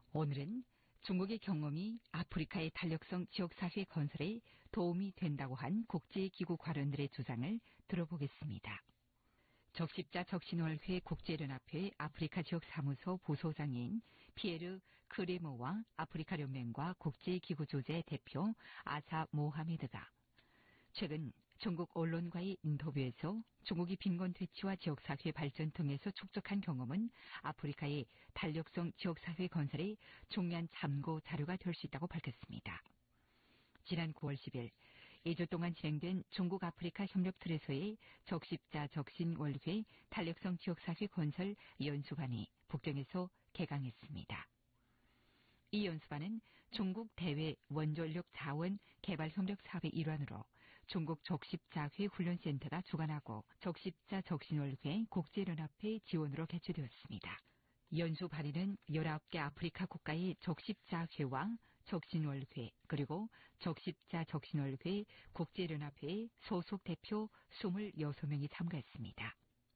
오늘은 중국의 경험이 아프리카의 탄력성 지역사회 건설에 도움이 된다고 한 국제기구 관원들의 주장을 들어보겠습니다. 적십자 적신월회 국제연합회 아프리카 지역사무소 부소장인 피에르 크레모와 아프리카연맹과 국제기구 조제 대표 아사 모하메드가 최근 중국 언론과의 인터뷰에서 중국이 빈곤 퇴치와 지역사회 발전 등에서 축적한 경험은 아프리카의 탄력성 지역사회 건설에 중요한 참고 자료가 될 수 있다고 밝혔습니다. 지난 9월 10일 2주 동안 진행된 중국 아프리카 협력틀에서의 적십자 적신월회 탄력성 지역사회 건설 연수반이 북경에서 개강했습니다. 이 연수반은 중국 대외 원전력 자원 개발 협력 사업의 일환으로 중국 적십자회 훈련센터가 주관하고 적십자 적신월회 국제연합회 지원으로 개최되었습니다. 연수 발의는 19개 아프리카 국가의 적십자회와 적신월회 그리고 적십자 적신월회 국제연합회의 소속 대표 26명이 참가했습니다.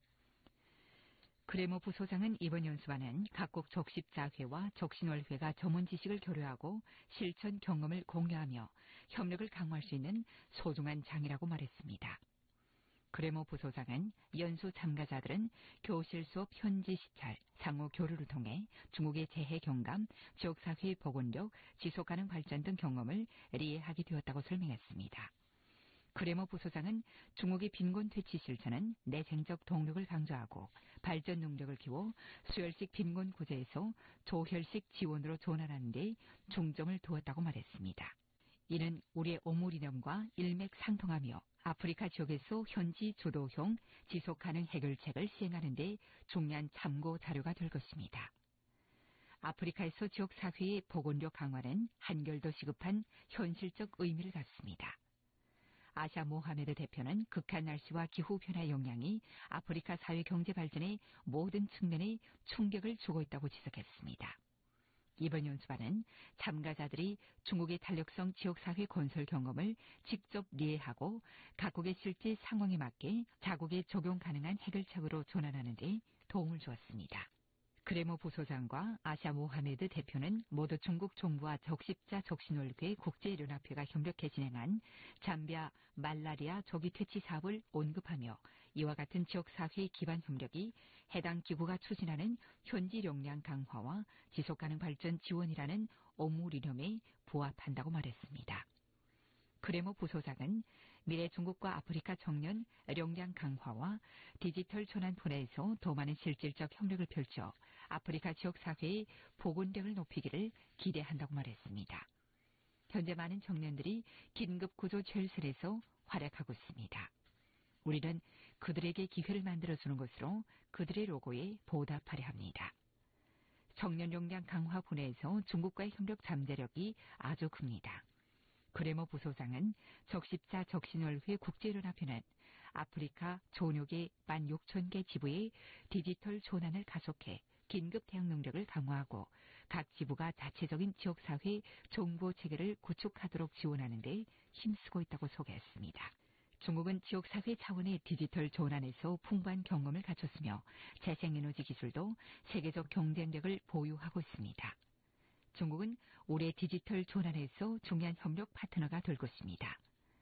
크레모 부소장은 이번 연수반은 각국 적십자회와 적신월회가 전문 지식을 교류하고 실천 경험을 공유하며 협력을 강화할 수 있는 소중한 장이라고 말했습니다. 크레모 부소장은 연수 참가자들은 교실 수업 현지 시찰, 상호 교류를 통해 중국의 재해 경감, 지역사회 복원력, 지속가능 발전 등 경험을 이해하게 되었다고 설명했습니다. 크레모 부소장은 중국의 빈곤 퇴치 실천은 내생적 동력을 강조하고 발전 능력을 키워 수혈식 빈곤 구제에서 조혈식 지원으로 전환하는 데 중점을 두었다고 말했습니다. 이는 우리의 오물이념과 일맥상통하며 아프리카 지역에서 현지 주도형 지속가능 해결책을 시행하는 데 중요한 참고 자료가 될 것입니다. 아프리카에서 지역사회의 복원력 강화는 한결 더 시급한 현실적 의미를 갖습니다. 아샤 모하메드 대표는 극한 날씨와 기후변화의 영향이 아프리카 사회 경제 발전의 모든 측면에 충격을 주고 있다고 지적했습니다. 이번 연수반은 참가자들이 중국의 탄력성 지역사회 건설 경험을 직접 이해하고 각국의 실제 상황에 맞게 자국에 적용 가능한 해결책으로 전환하는 데 도움을 주었습니다. 크레모 부소장과 아샤 모하메드 대표는 모두 중국 정부와 적십자 적신월회 국제연합회가 협력해 진행한 잠비아 말라리아 조기 퇴치 사업을 언급하며 이와 같은 지역사회 기반 협력이 해당 기구가 추진하는 현지 역량 강화와 지속가능 발전 지원이라는 업무 이념에 부합한다고 말했습니다. 크레모 부소장은 미래 중국과 아프리카 청년 역량 강화와 디지털 전환 분야에서 더 많은 실질적 협력을 펼쳐 아프리카 지역사회의 복원력을 높이기를 기대한다고 말했습니다. 현재 많은 청년들이 긴급구조 철설에서 활약하고 있습니다. 우리는 그들에게 기회를 만들어주는 것으로 그들의 로고에 보답하려 합니다. 청년 역량 강화 분야에서 중국과의 협력 잠재력이 아주 큽니다. 크레모 부소장은 적십자 적신월회 국제연합회는 아프리카 전역의 16,000개 지부의 디지털 전환을 가속해 긴급 대응 능력을 강화하고 각 지부가 자체적인 지역사회 정보체계를 구축하도록 지원하는 데 힘쓰고 있다고 소개했습니다. 중국은 지역사회 차원의 디지털 전환에서 풍부한 경험을 갖췄으며 재생에너지 기술도 세계적 경쟁력을 보유하고 있습니다. 중국은 올해 디지털 전환에서 중요한 협력 파트너가 될 것입니다.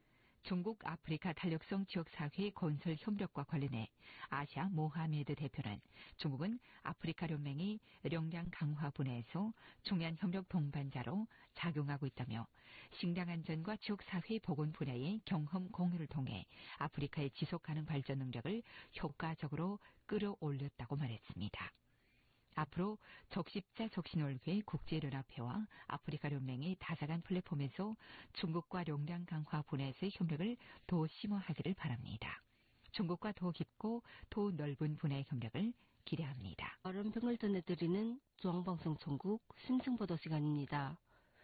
중국 아프리카 탄력성 지역사회 건설 협력과 관련해 아샤 모하메드 대표는 중국은 아프리카 연맹의 역량 강화 분야에서 중요한 협력 동반자로 작용하고 있다며 식량 안전과 지역사회 복원 분야의 경험 공유를 통해 아프리카의 지속가능 발전 능력을 효과적으로 끌어올렸다고 말했습니다. 앞으로 적십자 적신월회 국제연합회와 아프리카 연맹의 다자간 플랫폼에서 중국과 역량 강화 분야에서의 협력을 더 심화하기를 바랍니다. 중국과 더 깊고 더 넓은 분야의 협력을 기대합니다. 발언평을 전해드리는 중앙방송 전국 심층보도 시간입니다.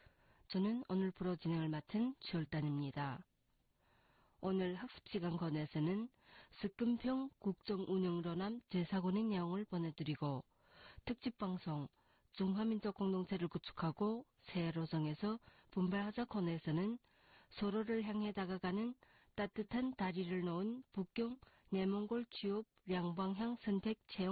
저는 오늘 프로 진행을 맡은 주열단입니다. 오늘 학습시간 권에서는 석금평 국정운영론함 제4권의 내용을 보내드리고 특집방송 중화민족 공동체를 구축하고 새해로 정해서 분발하자 코너에서는 서로를 향해 다가가는 따뜻한 다리를 놓은 북경 내몽골 취업 양방향 선택 채용